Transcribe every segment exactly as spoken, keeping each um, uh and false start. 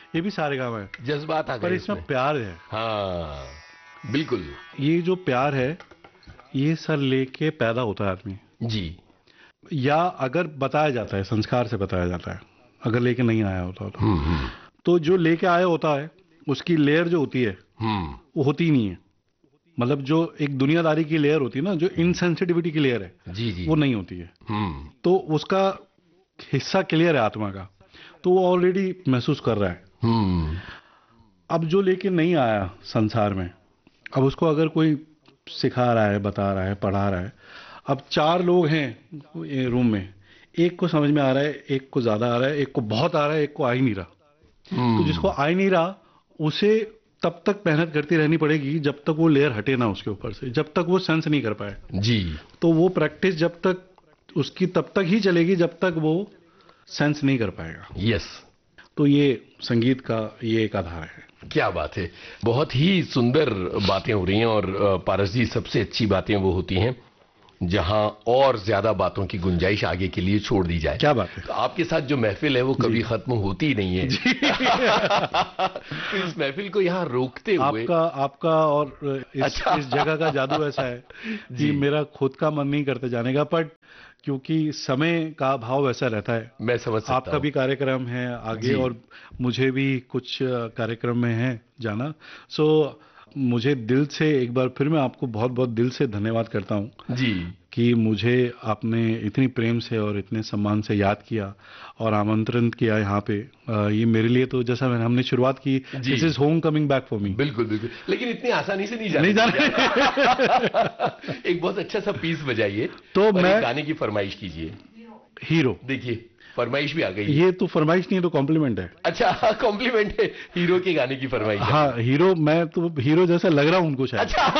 ये भी सारेगामा है, जज्बात आ गए पर इसमें प्यार है। हाँ बिल्कुल। ये जो प्यार है ये सर लेके पैदा होता है आदमी, जी। या अगर बताया जाता है, संस्कार से बताया जाता है, अगर लेके नहीं आया होता तो हम्म हम्म तो जो लेके आया होता है उसकी लेयर जो होती है हम्म वो होती ही नहीं है। मतलब जो एक दुनियादारी की लेयर होती है ना, जो इनसेंसिटिविटी की लेयर है, जी जी। वो नहीं होती है। हम्म तो उसका हिस्सा क्लियर है आत्मा का, तो वो ऑलरेडी महसूस कर रहा है। हम्म अब जो लेके नहीं आया संसार में, अब उसको अगर कोई सिखा रहा है, बता रहा है, पढ़ा रहा है, अब चार लोग हैं ये रूम में, एक को समझ में आ रहा है, एक को ज्यादा आ रहा है, एक को बहुत आ रहा है, एक को आ ही नहीं रहा। तो जिसको हम्म आ ही नहीं रहा उसे तब तक मेहनत करती रहनी पड़ेगी जब तक वो लेयर हटे ना उसके ऊपर से, जब तक वो सेंस नहीं कर पाए। जी। तो वो प्रैक्टिस जब तक उसकी तब तक ही चलेगी जब तक वो सेंस नहीं कर पाएगा। यस। तो ये संगीत का ये एक आधार है। क्या बात है, बहुत ही सुंदर बातें हो रही हैं। और अ, पारस जी, सबसे अच्छी बातें वो होती हैं जहां और ज्यादा बातों की गुंजाइश आगे के लिए छोड़ दी जाए। क्या बात है। तो आपके साथ जो महफिल है वो कभी जी खत्म होती ही नहीं है। जी तो इस महफिल को यहाँ रोकते हुए। आपका आपका और इस अच्छा। इस जगह का जादू ऐसा है कि जी। मेरा खुद का मन नहीं करता जाने का, बट क्योंकि समय का भाव वैसा रहता है। मैं समझ सकता आपका हूँ। भी कार्यक्रम है आगे, जी और मुझे भी कुछ अ, कार्यक्रम में है जाना। सो मुझे दिल से एक बार फिर मैं आपको बहुत बहुत दिल से धन्यवाद करता हूँ जी। कि मुझे आपने इतनी प्रेम से और इतने सम्मान से याद किया और आमंत्रण किया यहाँ पे। अ, ये मेरे लिए तो जैसा मैंने हमने शुरुआत की, जी this is home coming back for me. बिल्कुल बिल्कुल, लेकिन इतनी आसानी से नहीं जाने नहीं दिया जाने जाता। एक बहुत अच्छा सा पीस बजाइए तो और मैं एक गाने की फरमाइश कीजिए। हीरो। देखिए, फरमाइश भी आ गई है। ये तो फरमाइश नहीं है, तो कॉम्प्लीमेंट है। अच्छा, कॉम्प्लीमेंट है। हीरो के गाने की फरमाइश है। हाँ हीरो, मैं तो हीरो जैसा लग रहा हूँ उनको शायद। अच्छा।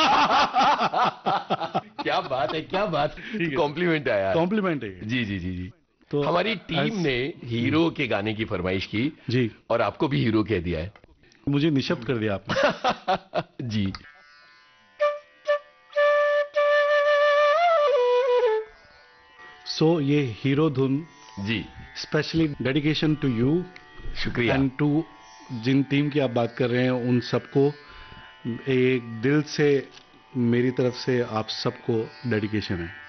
क्या बात है, क्या बात। ठीक है, कॉम्प्लीमेंट है यार। कॉम्प्लीमेंट है ये। जी जी जी जी। तो हमारी टीम as- ने हीरो के गाने की फरमाइश की जी, और आपको भी हीरो कह दिया है। मुझे निशब्द कर दिया आपने। जी। सो so, ये हीरो धुन जी स्पेशली डेडिकेशन टू यू शुक्रिया। एंड टू जिन टीम की आप बात कर रहे हैं उन सबको, एक दिल से मेरी तरफ से आप सबको डेडिकेशन है।